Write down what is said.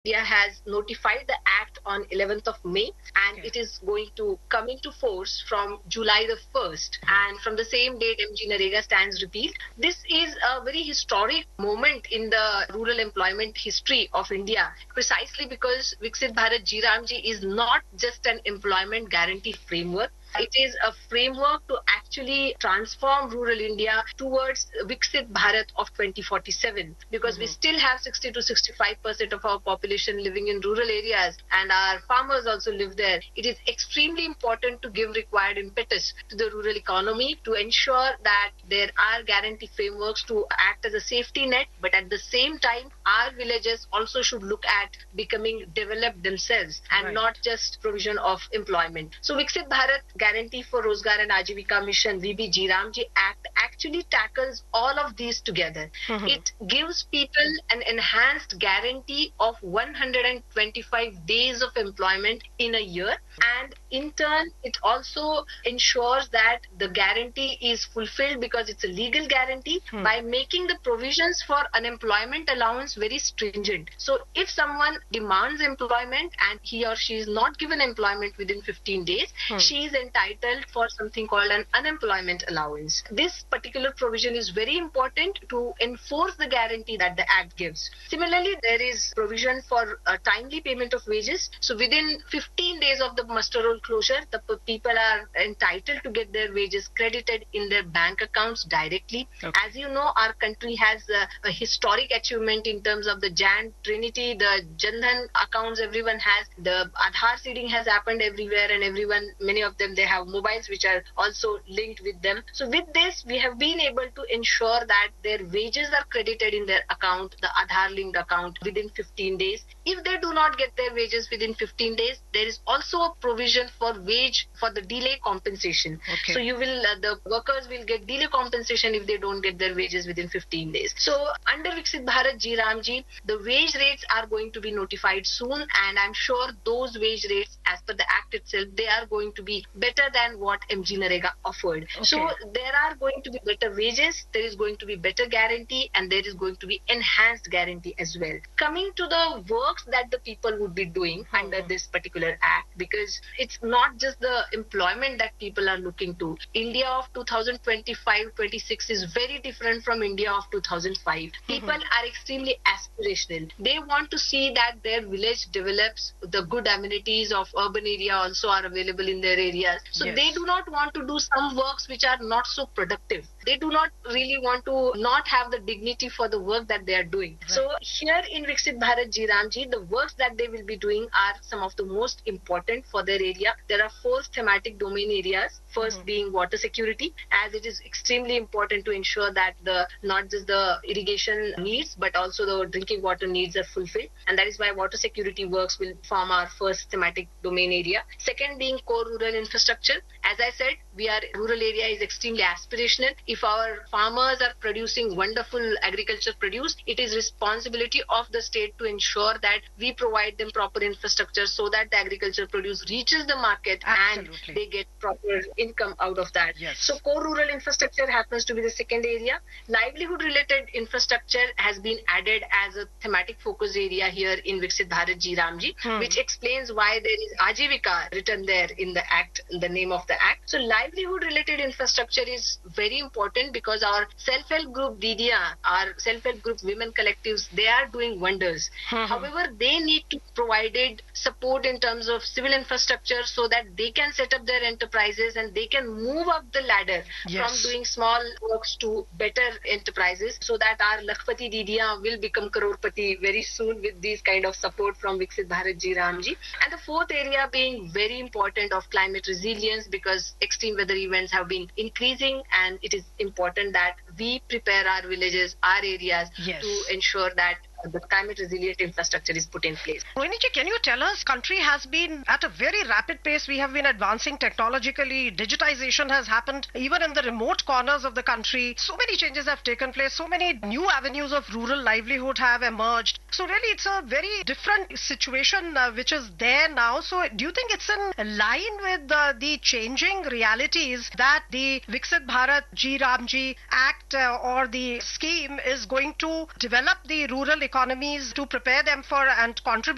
India has notified the act on 11th of May, and it is going to come into force from July the 1st. And from the same date, MG Narega stands repealed. This is a very historic moment in the rural employment history of India, precisely because Viksit Bharat Ji Ramji is not just an employment guarantee framework. It is a framework to actually transform rural India towards Viksit Bharat of 2047, because we still have 60 to 65% of our population living in rural areas, and our farmers also live there. It is extremely important to give required impetus to the rural economy to ensure that there are guarantee frameworks to act as a safety net, but at the same time, our villages also should look at becoming developed themselves and not just provision of employment. So Viksit Bharat Guarantee for Rozgar and Ajivika Mission, VB Ramji Act, actually tackles all of these together. It gives people an enhanced guarantee of 125 days of employment in a year, and in turn it also ensures that the guarantee is fulfilled because it's a legal guarantee by making the provisions for unemployment allowance very stringent. So if someone demands employment and he or she is not given employment within 15 days, she is entitled for something called an unemployment allowance. This particular provision is very important to enforce the guarantee that the Act gives. Similarly, there is provision for a timely payment of wages. So within 15 days of the muster roll closure, the people are entitled to get their wages credited in their bank accounts directly. As you know, our country has a historic achievement in terms of the JAN Trinity, the Jandhan accounts everyone has. The Aadhaar seeding has happened everywhere, and everyone, many of them, they have mobiles which are also linked with them. So with this, we have been able to ensure that their wages are credited in their account, the Aadhaar linked account, within 15 days. If they do not get their wages within 15 days, there is also a provision for the delay compensation. So you will, the workers will get delay compensation if they don't get their wages within 15 days. So under Viksit Bharat Ji Ramji, the wage rates are going to be notified soon, and I'm sure those wage rates, as per the Act itself, they are going to be better than what MG Narega offered. So there are going to be better wages, there is going to be better guarantee, and there is going to be enhanced guarantee as well. Coming to the works that the people would be doing under this particular Act, because it's not just the employment that people are looking to. India of 2025-26 is very different from India of 2005. People are extremely aspirational. They want to see that their village develops, the good amenities of urban area also are available in their areas. So they do not want to do some works which are not so productive. They do not really want to not have the dignity for the work that they are doing. So here in Viksit Bharat Ji Ramji, the works that they will be doing are some of the most important for their area. There are 4 thematic domain areas. First being water security, as it is extremely important to ensure that not just the irrigation needs, but also the drinking water needs are fulfilled. And that is why water security works will form our first thematic domain area. Second being core rural infrastructure. As I said, rural area is extremely aspirational. If our farmers are producing wonderful agriculture produce, it is responsibility of the state to ensure that we provide them proper infrastructure so that the agriculture produce reaches the market and they get proper income out of that. So core rural infrastructure happens to be the second area. Livelihood related infrastructure has been added as a thematic focus area here in Viksit Bharat Ji Ramji, which explains why there is Ajivika written there in the Act, the name of the Act. So livelihood related infrastructure is very important because our self-help group DDA, our self-help group women collectives, they are doing wonders. However, they need to provide support in terms of civil infrastructure so that they can set up their enterprises and they can move up the ladder from doing small works to better enterprises, so that our Lakhpati Didiya will become Crorepati very soon with these kind of support from Viksit Bharat Ji Ramji. And the fourth area being very important of climate resilience, because extreme weather events have been increasing, and it is important that we prepare our villages, our areas to ensure that the climate resilient infrastructure is put in place. Rohini ji, can you tell us, country has been at a very rapid pace. We have been advancing technologically. Digitization has happened even in the remote corners of the country. So many changes have taken place. So many new avenues of rural livelihood have emerged. So really, it's a very different situation which is there now. So do you think it's in line with the changing realities that the Viksit Bharat Ji Ramji Act or the scheme is going to develop the rural economies to prepare them for and contribute